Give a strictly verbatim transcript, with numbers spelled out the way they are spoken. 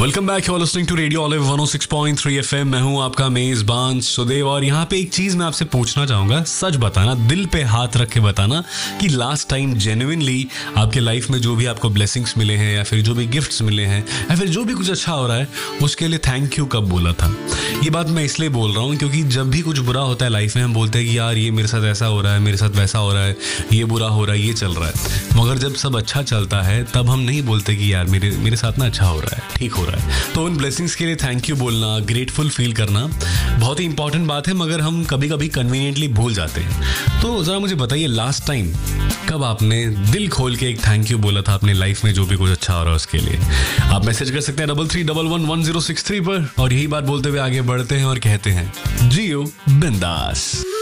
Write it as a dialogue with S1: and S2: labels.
S1: Welcome back, you are listening to radio olive one O six point three FM. मैं हूं आपका मेजबान सुदेव और यहाँ पे एक चीज मैं आपसे पूछना चाहूंगा। सच बताना, दिल पे हाथ रख के बताना कि लास्ट टाइम जेन्युइनली आपके लाइफ में जो भी आपको ब्लेसिंग्स मिले हैं या फिर जो भी गिफ्ट्स मिले हैं या फिर जो भी कुछ अच्छा हो रहा है उसके लिए थैंक यू कब बोला था। ये बात मैं इसलिए बोल रहा हूँ क्योंकि जब भी कुछ बुरा होता है लाइफ में हम बोलते हैं कि यार ये मेरे साथ ऐसा हो रहा है, मेरे साथ वैसा हो रहा है, ये बुरा हो रहा है, ये चल रहा है। मगर जब सब अच्छा चलता है तब हम नहीं बोलते कि यार मेरे मेरे साथ ना अच्छा हो रहा है, ठीक हो रहा है। तो उन ब्लेसिंग्स के लिए थैंक यू बोलना, ग्रेटफुल फील करना बहुत ही इंपॉर्टेंट बात है, मगर हम कभी कभी कन्वीनियंटली भूल जाते हैं। तो ज़रा मुझे बताइए, लास्ट टाइम कब आपने दिल खोल के एक थैंक यू बोला था अपने लाइफ में जो भी कुछ अच्छा हो रहा है उसके लिए। आप मैसेज कर सकते हैं double three double one one zero six three पर और यही बात बोलते हुए आगे बढ़ते हैं और कहते हैं जियो बिंदास।